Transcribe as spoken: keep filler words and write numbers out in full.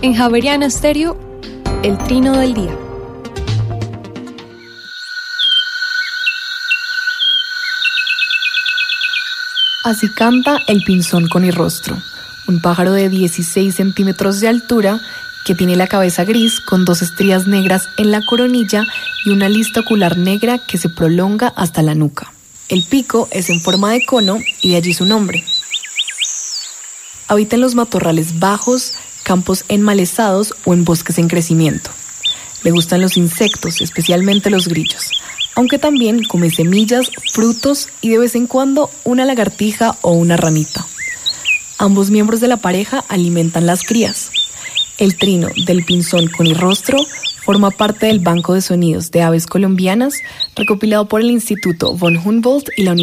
En Javeriana Stereo, el trino del día. Así canta el pinzón conirrostro, un pájaro de dieciséis centímetros de altura que tiene la cabeza gris con dos estrías negras en la coronilla y una lista ocular negra que se prolonga hasta la nuca. El pico es en forma de cono y de allí su nombre. Habita en los matorrales bajos, campos enmalezados o en bosques en crecimiento. Le gustan los insectos, especialmente los grillos, aunque también come semillas, frutos y de vez en cuando una lagartija o una ranita. Ambos miembros de la pareja alimentan las crías. El trino del pinzón conirrostro forma parte del Banco de Sonidos de Aves Colombianas, recopilado por el Instituto von Humboldt y la Universidad